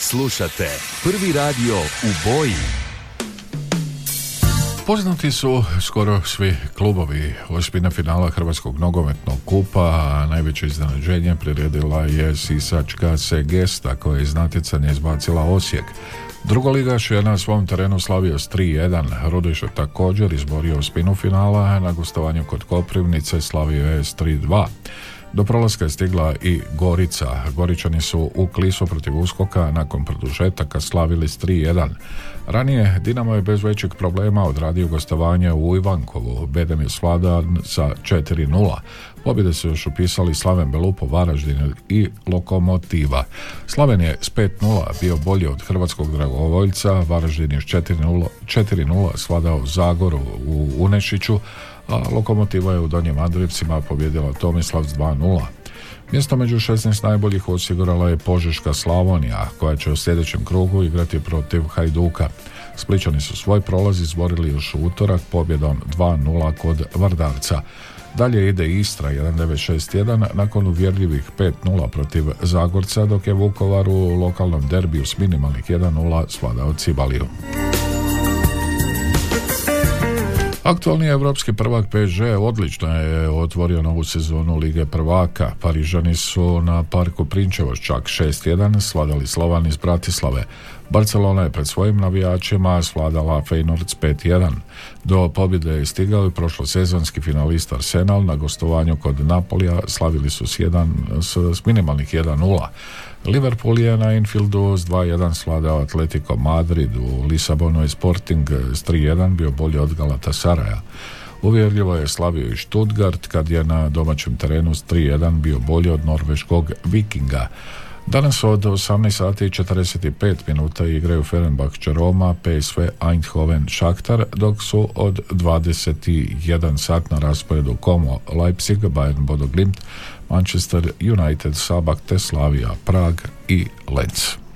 Slušate Prvi radio u boji. Poznati su skoro svi klubovi osmine finala Hrvatskog nogometnog kupa, a najveće iznenađenje priredila je sisačka Segesta koja je iz natjecanja izbacila Osijek. Drugoligaš je na svom terenu slavio s 3-1, Rudiš je također izborio osminu finala, na gostovanju kod Koprivnice slavio je s 3-2. Do prolaska je stigla i Gorica. Goričani su u Klisu protiv Uskoka nakon produžetaka slavili s 3-1. Ranije Dinamo je bez većeg problema odradio gostovanje u Ivankovu. Bedem je svladan sa 4-0. Pobjede su još upisali Slaven Belupo, Varaždin i Lokomotiva. Slaven je s 5-0 bio bolji od hrvatskog dragovoljca, Varaždin je s 4-0 svladao Zagoru u Unešiću, a Lokomotiva je u Donjim Andrijevcima pobjedila Tomislav s 2-0. Mjesto među 16 najboljih osigurala je Požeška Slavonija, koja će u sljedećem krugu igrati protiv Hajduka. Splićani su svoj prolaz izborili još u utorak pobjedom 2-0 kod Vardarca. Dalje ide Istra 1-9-6-1 nakon uvjerljivih 5-0 protiv Zagorca, dok je Vukovar u lokalnom derbiju s minimalnih 1-0 svladao Cibaliju. Aktualni evropski prvak PSG odlično je otvorio novu sezonu Lige prvaka. Parižani su na parku Prinčevo čak 6-1 svladali Slovan iz Bratislave. Barcelona je pred svojim navijačima svladala Feyenoord s 5-1. Do pobjede je stigao i prošlosezonski finalist Arsenal. Na gostovanju kod Napolija slavili su s minimalnih 1-0. Liverpool je na Anfieldu s 2-1 svladao Atletico Madrid. U Lisabonu je Sporting s 3-1 bio bolji od Galatasaraja. Uvjerljivo je slavio i Stuttgart kad je na domaćem terenu s 3-1 bio bolji od norveškog Vikinga. Danas od 18:45 igraju Fenerbahče Roma, PSV Eindhoven Shakhtar, dok su od 21 sat na rasporedu Como Leipzig, Bayern Bodo Glimt, Manchester United Sabak te Slavia Prag i Linz.